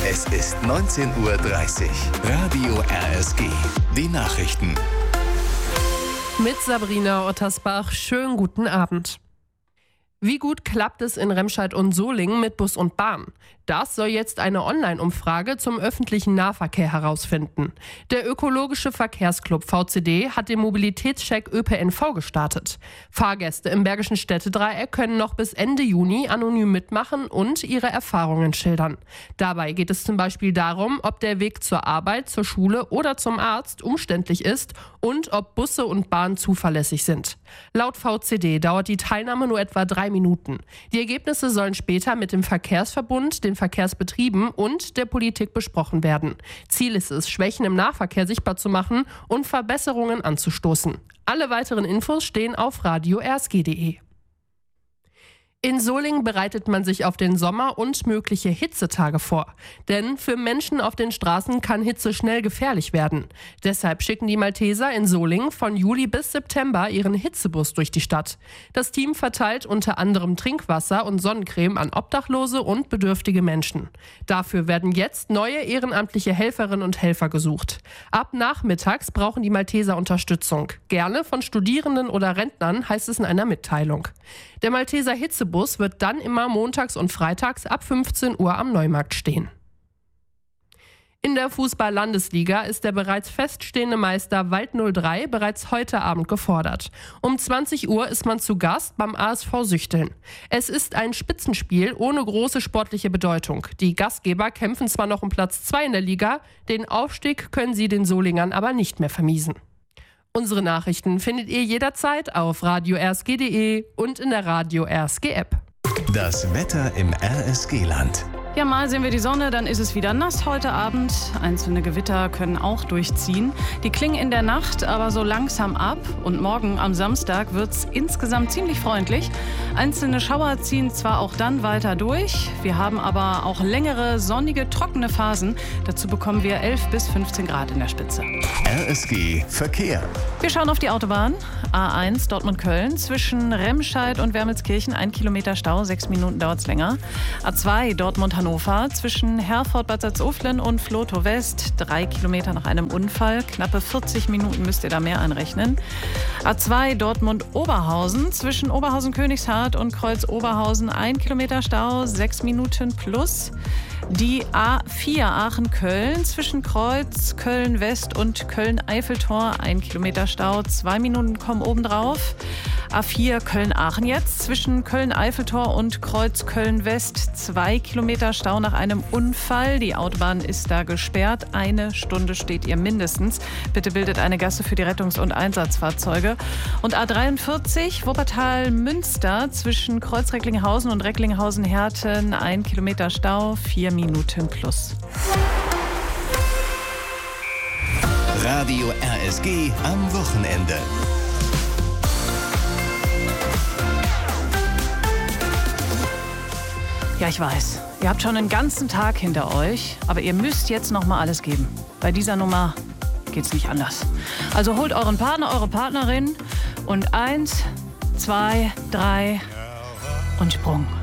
Es ist 19:30 Uhr. Radio RSG. Die Nachrichten. Mit Sabrina Ottersbach. Schönen guten Abend. Wie gut klappt es in Remscheid und Solingen mit Bus und Bahn? Das soll jetzt eine Online-Umfrage zum öffentlichen Nahverkehr herausfinden. Der ökologische Verkehrsclub VCD hat den Mobilitätscheck ÖPNV gestartet. Fahrgäste im Bergischen Städtedreieck können noch bis Ende Juni anonym mitmachen und ihre Erfahrungen schildern. Dabei geht es zum Beispiel darum, ob der Weg zur Arbeit, zur Schule oder zum Arzt umständlich ist und ob Busse und Bahnen zuverlässig sind. Laut VCD dauert die Teilnahme nur etwa 3 Minuten. Die Ergebnisse sollen später mit dem Verkehrsverbund, den Verkehrsbetrieben und der Politik besprochen werden. Ziel ist es, Schwächen im Nahverkehr sichtbar zu machen und Verbesserungen anzustoßen. Alle weiteren Infos stehen auf radio-rsg.de. In Solingen bereitet man sich auf den Sommer und mögliche Hitzetage vor. Denn für Menschen auf den Straßen kann Hitze schnell gefährlich werden. Deshalb schicken die Malteser in Solingen von Juli bis September ihren Hitzebus durch die Stadt. Das Team verteilt unter anderem Trinkwasser und Sonnencreme an Obdachlose und bedürftige Menschen. Dafür werden jetzt neue ehrenamtliche Helferinnen und Helfer gesucht. Ab nachmittags brauchen die Malteser Unterstützung. Gerne von Studierenden oder Rentnern, heißt es in einer Mitteilung. Der Malteser Hitzebus wird dann immer montags und freitags ab 15 Uhr am Neumarkt stehen. In der Fußball-Landesliga ist der bereits feststehende Meister Wald 03 bereits heute Abend gefordert. Um 20 Uhr ist man zu Gast beim ASV Süchteln. Es ist ein Spitzenspiel ohne große sportliche Bedeutung. Die Gastgeber kämpfen zwar noch um Platz 2 in der Liga, den Aufstieg können sie den Solingern aber nicht mehr vermiesen. Unsere Nachrichten findet ihr jederzeit auf radio-rsg.de und in der Radio RSG App. Das Wetter im RSG-Land. Ja, mal sehen wir die Sonne, dann ist es wieder nass heute Abend. Einzelne Gewitter können auch durchziehen. Die klingen in der Nacht aber so langsam ab. Und morgen am Samstag wird es insgesamt ziemlich freundlich. Einzelne Schauer ziehen zwar auch dann weiter durch. Wir haben aber auch längere, sonnige, trockene Phasen. Dazu bekommen wir 11 bis 15 Grad in der Spitze. RSG Verkehr. Wir schauen auf die Autobahn. A1 Dortmund-Köln zwischen Remscheid und Wermelskirchen 1 Kilometer Stau, 6 Minuten dauert es länger. A2 Dortmund-Hannover zwischen Herford-Bad Salzuflen und Vlotho West 3 Kilometer nach einem Unfall. Knappe 40 Minuten müsst ihr da mehr einrechnen. A2 Dortmund-Oberhausen zwischen Oberhausen-Königshardt und Kreuz-Oberhausen 1 Kilometer Stau, 6 Minuten plus. Die A4 Aachen-Köln zwischen Kreuz, Köln-West und Köln-Eiffeltor 1 Kilometer Stau, 2 Minuten kommen obendrauf. A4 Köln-Aachen jetzt zwischen Köln-Eiffeltor und Kreuz Köln-West 2 Kilometer Stau nach einem Unfall. Die Autobahn ist da gesperrt. 1 Stunde steht ihr mindestens. Bitte bildet eine Gasse für die Rettungs- und Einsatzfahrzeuge. Und A43 Wuppertal-Münster zwischen Kreuz Recklinghausen und Recklinghausen-Herten 1 Kilometer Stau, 4 Minuten plus. Radio RSG am Wochenende. Ja, ich weiß, ihr habt schon einen ganzen Tag hinter euch, aber ihr müsst jetzt noch mal alles geben. Bei dieser Nummer geht's nicht anders. Also holt euren Partner, eure Partnerin und 1, 2, 3 und Sprung.